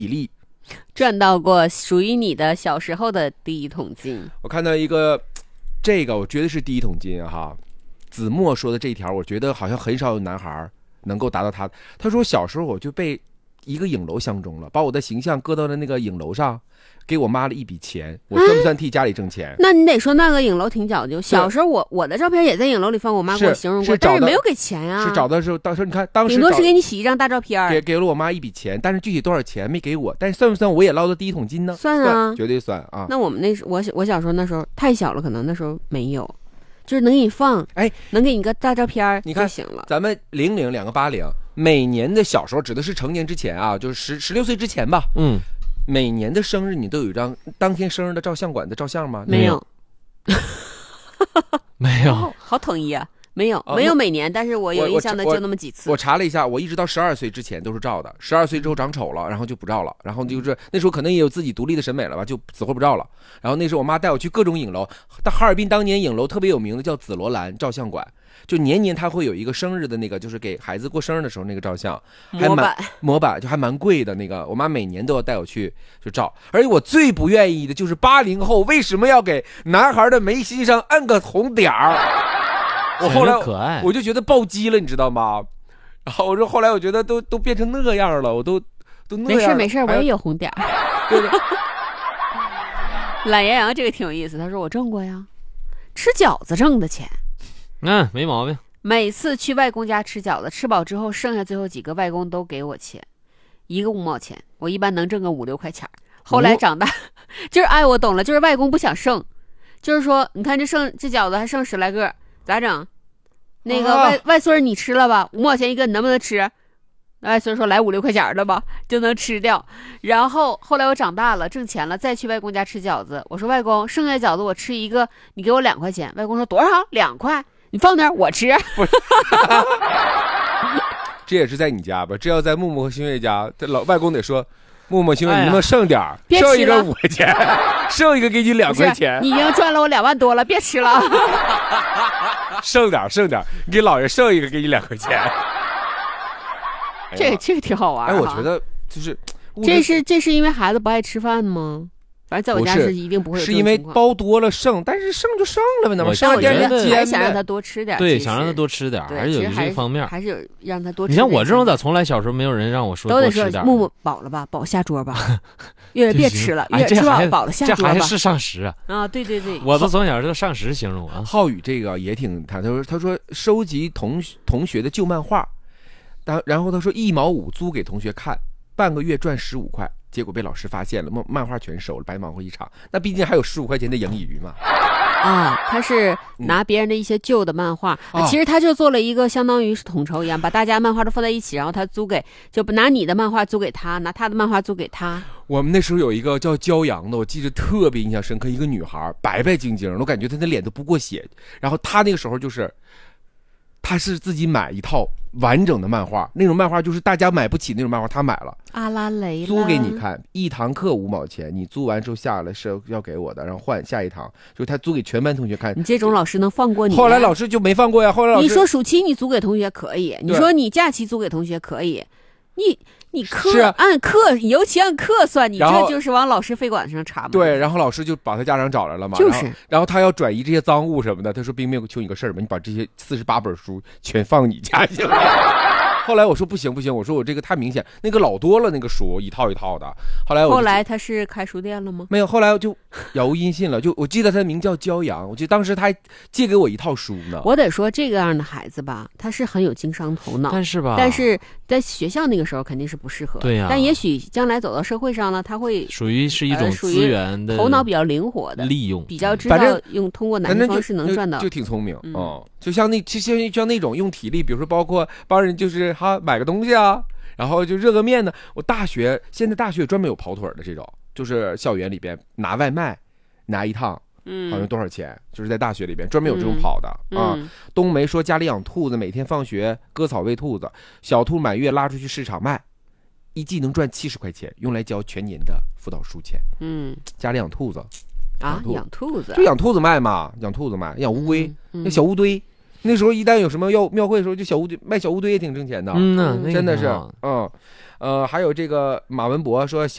以利， 赚到过属于你的小时候的第一桶金。 我看到一个，这个我觉得是第一桶金哈。子墨说的这一条，我觉得好像很少有男孩能够达到他。他说小时候我就被一个影楼相中了，把我的形象搁到了那个影楼上，给我妈了一笔钱。我算不算替家里挣钱？ 那你得说那个影楼挺讲究。小时候我的照片也在影楼里放过，我妈给我形容过，但是没有给钱呀。 是找的时候，当时你看，当时顶多是给你洗一张大照片， 给了我妈一笔钱，但是具体多少钱没给我。但是算不算我也捞到第一桶金呢？ 算啊， 绝对算啊。 那我们我小时候那时候太小了，可能那时候没有。就是能给你放，能给你个大照片， 你看就行了。 咱们00两个80，每年的小时候指的是成年之前啊，就是16岁之前吧。每年的生日你都有一张当天生日的照相馆的照相吗？ 没有， 没有， 好统一啊。没有每年，但是我有印象的就那么几次。 我查了一下，我一直到12岁之前都是照的，12岁之后长丑了，然后就不照了，然后就是那时候可能也有自己独立的审美了吧，就死活不照了。然后那时候我妈带我去各种影楼，但哈尔滨当年影楼特别有名的叫紫罗兰照相馆，就年年它会有一个生日的那个，就是给孩子过生日的时候那个照相，模板就还蛮贵的那个，我妈每年都要带我去就照。而且我最不愿意的就是80后为什么要给男孩的眉心上按个红点儿？我后来可爱， 我就觉得暴击了，你知道吗？然后我说后来我觉得都变成那样了，我都那样了。 没事，我也有红点儿。 对对。 懒羊羊这个挺有意思，他说我挣过呀，吃饺子挣的钱。 没毛病。 每次去外公家吃饺子，吃饱之后剩下最后几个，外公都给我钱，1个5毛钱，我一般能挣个5、6块钱。后来长大，就是我懂了，就是外公不想剩，就是说你看这饺子还剩10来个。咋整？那个外孙你吃了吧，5毛钱一个，你能不能吃？外孙说来5、6块钱的吧，就能吃掉。然后后来我长大了，挣钱了，再去外公家吃饺子。我说外公，剩下饺子我吃一个，你给我2块钱。外公说多少？2块，你放那儿我吃。 这也是在你家吧？这要在木木和星月家，这老外公得说。默默，请问你能不能剩点儿？剩一个5块钱，剩一个给你2块钱。 你已经赚了我2万多了，别吃了。 剩点，你给老爷剩一个，给你2块钱。 这个挺好玩。 我觉得就是， 这是因为孩子不爱吃饭吗？反正在我家是一定不会有这种情况。 是因为包多了剩，但是剩就剩了呗，那么剩点还想让他多吃点。 对，想让他多吃点，还是有这个方面， 还是有让他多吃。 你像我这种咋从来小时候没有人让我说多吃点？ 木木饱了吧，饱下桌吧，月别吃了，月吃饱了下桌吧。 这还是上食啊！对， 我都从小就上食形容啊。 浩宇这个也挺，他说收集同学的旧漫画，然后他说1毛5租给同学看，半个月赚15块。结果被老师发现了，漫画全收了，白忙活一场。那毕竟还有15块钱的盈余嘛。 他是拿别人的一些旧的漫画，其实他就做了一个相当于是统筹一样，把大家漫画都放在一起，然后他就拿你的漫画租给他，拿他的漫画租给他。 我们那时候有一个叫骄阳的，我记得特别印象深刻，一个女孩白白净净，我感觉她的脸都不过血。然后她那个时候他是自己买一套完整的漫画，那种漫画就是大家买不起那种漫画，他买了。 阿拉蕾租给你看，1堂课5毛钱，你租完之后下来是要给我的，然后换下一堂，就他租给全班同学看。 你这种老师能放过你？ 后来老师就没放过呀。后来老师你说暑期你租给同学可以，你说你假期租给同学可以，你按课，尤其按课算，你这就是往老师肺管子上插嘛。 对，然后老师就把他家长找来了嘛，然后他要转移这些赃物什么的，他说冰冰求你个事儿吧，你把这些48本书全放你家去了。后来我说不行，我说我这个太明显，那个老多了，那个书一套一套的。后来他是开书店了吗？ 没有，后来就杳无音信了。就我记得他的名叫骄阳，我记得当时他还借给我一套书呢。 我得说这个样的孩子吧，他是很有经商头脑，但是在学校那个时候肯定是不适合。 对呀。 但也许将来走到社会上呢，他会属于是一种资源的头脑比较灵活的利用， 比较知道通过哪些方式能赚到， 就挺聪明就像那种用体力，比如说包括帮人就是买个东西啊，然后就热个面呢。现在大学专门有跑腿的这种，就是校园里边拿外卖，拿一趟，好像多少钱，就是在大学里边专门有这种跑的啊。冬梅说家里养兔子，每天放学割草喂兔子，小兔满月拉出去市场卖，一季能赚70块钱，用来交全年的辅导书钱。家里养兔子养兔子就养兔子卖嘛，养乌龟，那小乌堆。那时候一旦有什么要庙会的时候，就卖小乌堆也挺挣钱的。 那真的是还有这个马文博说